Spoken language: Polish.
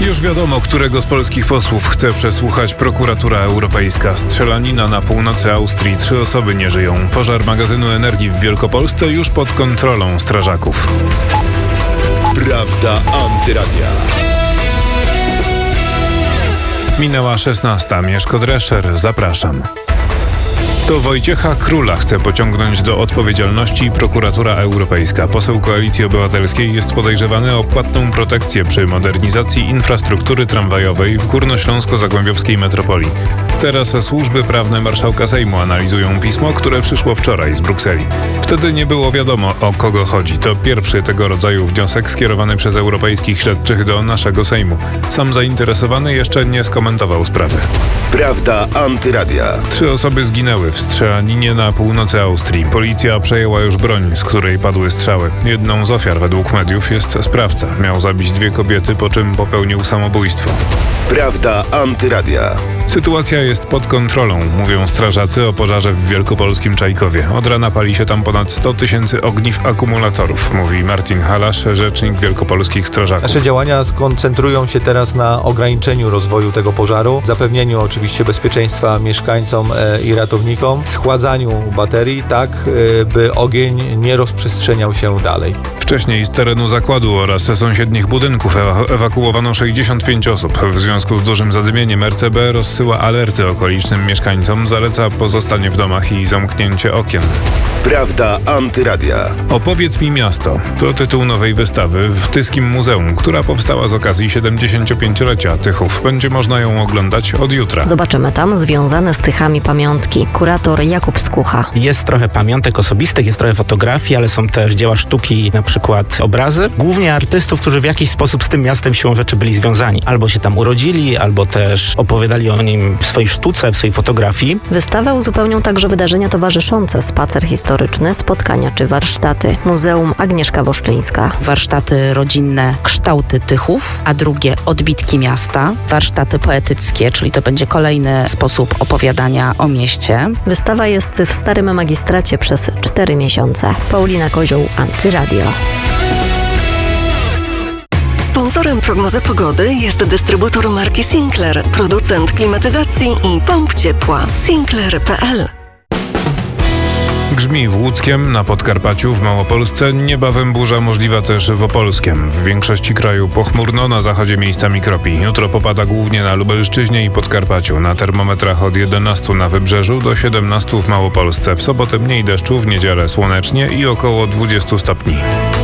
Już wiadomo, którego z polskich posłów chce przesłuchać prokuratura europejska. Strzelanina na północy Austrii. 3 osoby nie żyją. Pożar magazynu energii w Wielkopolsce już pod kontrolą strażaków. Prawda Antyradia. Minęła 16. Mieszko Drescher. Zapraszam. To Wojciecha Króla chce pociągnąć do odpowiedzialności prokuratura europejska. Poseł Koalicji Obywatelskiej jest podejrzewany o płatną protekcję przy modernizacji infrastruktury tramwajowej w górnośląsko-zagłębiowskiej metropolii. Teraz służby prawne marszałka Sejmu analizują pismo, które przyszło wczoraj z Brukseli. Wtedy nie było wiadomo, o kogo chodzi. To pierwszy tego rodzaju wniosek skierowany przez europejskich śledczych do naszego Sejmu. Sam zainteresowany jeszcze nie skomentował sprawy. Prawda Antyradia. 3 osoby zginęły w strzelaninie na północy Austrii. Policja przejęła już broń, z której padły strzały. Jedną z ofiar według mediów jest sprawca. Miał zabić 2 kobiety, po czym popełnił samobójstwo. Prawda Antyradia. Sytuacja jest pod kontrolą, mówią strażacy o pożarze w wielkopolskim Czajkowie. Od rana pali się tam ponad 100 000 ogniw akumulatorów, mówi Martin Halasz, rzecznik wielkopolskich strażaków. Nasze działania skoncentrują się teraz na ograniczeniu rozwoju tego pożaru, zapewnieniu oczywiście bezpieczeństwa mieszkańcom i ratownikom, schładzaniu baterii tak, by ogień nie rozprzestrzeniał się dalej. Wcześniej z terenu zakładu oraz sąsiednich budynków ewakuowano 65 osób. W związku z dużym zadymieniem RCB rozsyła alerty okolicznym mieszkańcom, zaleca pozostanie w domach i zamknięcie okien. Prawda Antyradia. Opowiedz mi miasto. To tytuł nowej wystawy w Tyskim Muzeum, która powstała z okazji 75-lecia Tychów. Będzie można ją oglądać od jutra. Zobaczymy tam związane z Tychami pamiątki. Kurator Jakub Skucha. Jest trochę pamiątek osobistych, jest trochę fotografii, ale są też dzieła sztuki, na przykład obrazy. Głównie artystów, którzy w jakiś sposób z tym miastem siłą rzeczy byli związani. Albo się tam urodzili, albo też opowiadali o nim w swojej sztuce, w swojej fotografii. Wystawę uzupełnią także wydarzenia towarzyszące, spacer historyczny, spotkania czy warsztaty. Muzeum Agnieszka Woszczyńska. Warsztaty rodzinne Kształty Tychów, a drugie Odbitki miasta. Warsztaty poetyckie, czyli to będzie kolejny sposób opowiadania o mieście. Wystawa jest w Starym Magistracie przez 4 miesiące. Paulina Kozioł, Antyradio. Sponsorem prognozy pogody jest dystrybutor marki Sinclair, producent klimatyzacji i pomp ciepła. Sinclair.pl. Grzmi w Łódzkiem, na Podkarpaciu, w Małopolsce, niebawem burza możliwa też w Opolskiem. W większości kraju pochmurno, na zachodzie miejscami kropi. Jutro popada głównie na Lubelszczyźnie i Podkarpaciu. Na termometrach od 11 na Wybrzeżu do 17 w Małopolsce. W sobotę mniej deszczu, w niedzielę słonecznie i około 20 stopni.